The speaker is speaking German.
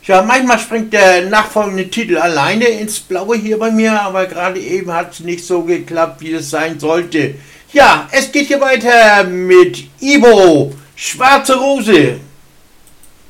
Ja, manchmal springt der nachfolgende Titel alleine ins Blaue hier bei mir, aber gerade eben hat es nicht so geklappt, wie es sein sollte. Ja, es geht hier weiter mit Ibo, Schwarze Rose.